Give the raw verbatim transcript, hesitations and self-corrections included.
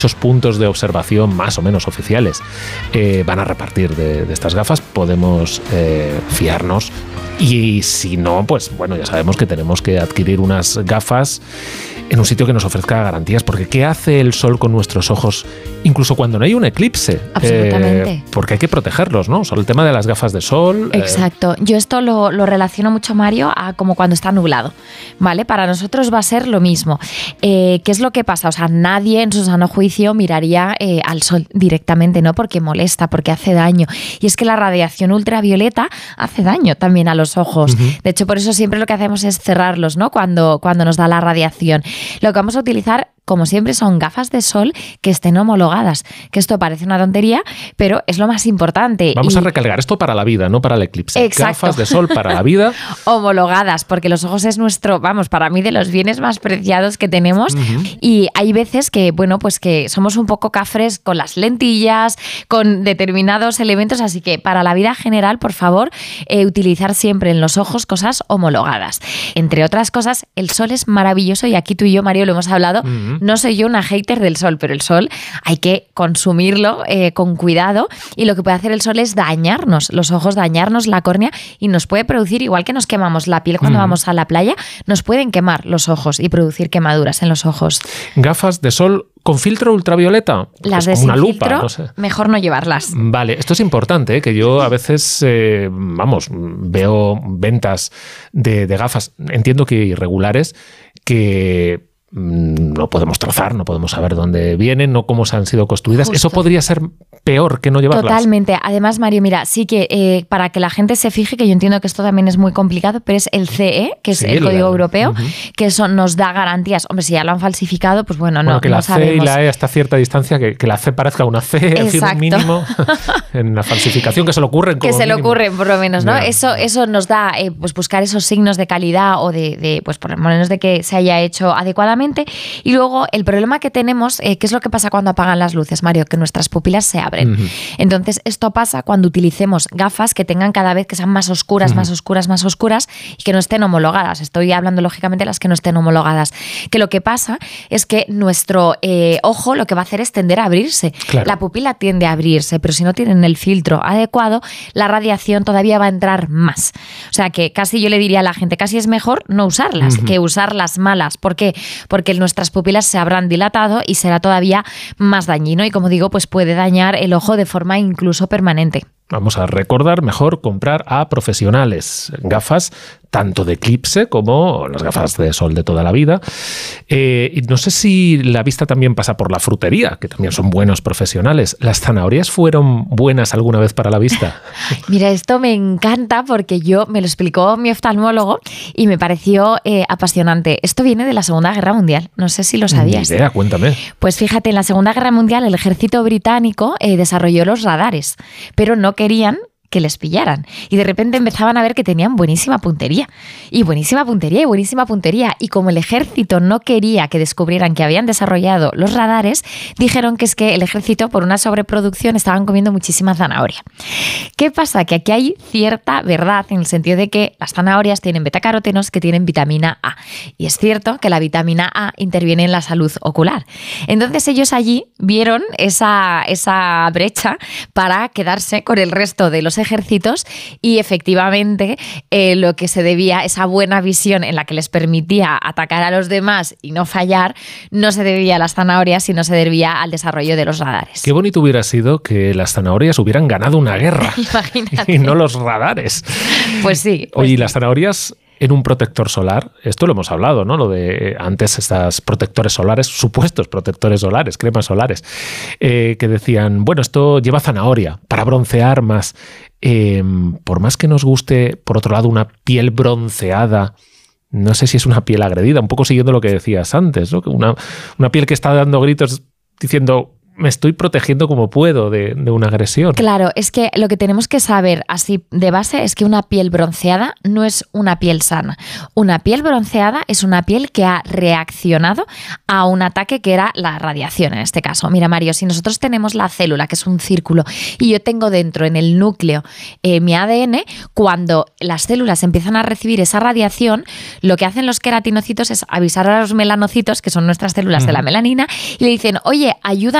Muchos puntos de observación más o menos oficiales eh, van a repartir de, de estas gafas. Podemos eh, fiarnos y si no, pues bueno, ya sabemos que tenemos que adquirir unas gafas en un sitio que nos ofrezca garantías, porque ¿qué hace el sol con nuestros ojos incluso cuando no hay un eclipse? Absolutamente. Eh, porque hay que protegerlos, ¿no? Sobre el tema de las gafas de sol. Exacto. Eh. Yo esto lo, lo relaciono mucho, Mario, a como cuando está nublado, ¿vale? Para nosotros va a ser lo mismo. Eh, ¿Qué es lo que pasa? O sea, nadie en su sano juicio miraría eh, al sol directamente, ¿no? Porque molesta, porque hace daño. Y es que la radiación ultravioleta hace daño también a los ojos. Uh-huh. De hecho, por eso siempre lo que hacemos es cerrarlos, ¿no? Cuando, cuando nos da la radiación. Lo que vamos a utilizar, como siempre, son gafas de sol que estén homologadas. Que esto parece una tontería, pero es lo más importante. Vamos y... a recalcar esto para la vida, no para el eclipse. Exacto. Gafas de sol para la vida. Homologadas, porque los ojos es nuestro, vamos, para mí de los bienes más preciados que tenemos. Uh-huh. Y hay veces que, bueno, pues que somos un poco cafres con las lentillas, con determinados elementos, así que para la vida general, por favor, eh, utilizar siempre en los ojos cosas homologadas. Entre otras cosas, el sol es maravilloso y aquí tú y yo, Mario, lo hemos hablado. Uh-huh. No soy yo una hater del sol, pero el sol hay que consumirlo eh, con cuidado y lo que puede hacer el sol es dañarnos los ojos, dañarnos la córnea y nos puede producir, igual que nos quemamos la piel cuando uh-huh. vamos a la playa, nos pueden quemar los ojos y producir quemaduras en los ojos. Gafas de sol ¿con filtro ultravioleta? Las de sin filtro, no sé. Mejor no llevarlas. Vale, esto es importante, ¿eh? Que yo a veces, eh, vamos, veo ventas de, de gafas, entiendo que irregulares, que no podemos trazar, no podemos saber dónde vienen, no cómo se han sido construidas. Justo. Eso podría ser peor que no llevarlas. Totalmente. Además, Mario, mira, sí que eh, para que la gente se fije, que yo entiendo que esto también es muy complicado, pero es el C E, que es sí, el Código la... Europeo, uh-huh. que eso nos da garantías. Hombre, si ya lo han falsificado, pues bueno, bueno no, que no la sabemos. C y la E hasta cierta distancia, que, que la C parezca una C, en fin, un mínimo, en la falsificación que se le ocurren. Que se le ocurren, por lo menos, ¿no? Yeah. Eso, eso nos da, eh, pues buscar esos signos de calidad o de, de, pues por lo menos de que se haya hecho adecuadamente. Y luego, el problema que tenemos, eh, ¿qué es lo que pasa cuando apagan las luces, Mario? Que nuestras pupilas se abren. Uh-huh. Entonces, esto pasa cuando utilicemos gafas que tengan cada vez que sean más oscuras, uh-huh. más oscuras, más oscuras y que no estén homologadas. Estoy hablando, lógicamente, de las que no estén homologadas. Que lo que pasa es que nuestro eh, ojo lo que va a hacer es tender a abrirse. Claro. La pupila tiende a abrirse, pero si no tienen el filtro adecuado, la radiación todavía va a entrar más. O sea, que casi yo le diría a la gente, casi es mejor no usarlas uh-huh. que usar las malas. ¿Por qué? Porque nuestras pupilas se habrán dilatado y será todavía más dañino y, como digo, pues puede dañar el ojo de forma incluso permanente. Vamos a recordar, mejor comprar a profesionales. Gafas tanto de eclipse como las gafas de sol de toda la vida. Eh, no sé si la vista también pasa por la frutería, que también son buenos profesionales. ¿Las zanahorias fueron buenas alguna vez para la vista? Mira, esto me encanta porque yo me lo explicó mi oftalmólogo y me pareció eh, apasionante. Esto viene de la Segunda Guerra Mundial. No sé si lo sabías. Ni idea, cuéntame. Pues fíjate, en la Segunda Guerra Mundial el ejército británico eh, desarrolló los radares, pero no querían que les pillaran. Y de repente empezaban a ver que tenían buenísima puntería. Y buenísima puntería y buenísima puntería. Y como el ejército no quería que descubrieran que habían desarrollado los radares, dijeron que es que el ejército, por una sobreproducción, estaban comiendo muchísima zanahoria. ¿Qué pasa? Que aquí hay cierta verdad en el sentido de que las zanahorias tienen betacarotenos que tienen vitamina A. Y es cierto que la vitamina A interviene en la salud ocular. Entonces ellos allí vieron esa, esa brecha para quedarse con el resto de los ejércitos y efectivamente eh, lo que se debía, esa buena visión en la que les permitía atacar a los demás y no fallar, no se debía a las zanahorias, sino se debía al desarrollo de los radares. Qué bonito hubiera sido que las zanahorias hubieran ganado una guerra. Imagínate. Y no los radares. Pues sí. Pues Oye, ¿y las zanahorias en un protector solar? Esto lo hemos hablado, ¿no? Lo de antes estas protectores solares, supuestos protectores solares, cremas solares, eh, que decían, bueno, esto lleva zanahoria para broncear más. Eh, por más que nos guste, por otro lado, una piel bronceada, no sé si es una piel agredida, un poco siguiendo lo que decías antes, ¿no? Una, una piel que está dando gritos diciendo me estoy protegiendo como puedo de, de una agresión. Claro, es que lo que tenemos que saber así de base es que una piel bronceada no es una piel sana. Una piel bronceada es una piel que ha reaccionado a un ataque que era la radiación en este caso. Mira, Mario, si nosotros tenemos la célula, que es un círculo, y yo tengo dentro en el núcleo eh, mi A D N, cuando las células empiezan a recibir esa radiación, lo que hacen los queratinocitos es avisar a los melanocitos, que son nuestras células uh-huh. de la melanina, y le dicen, oye, ayuda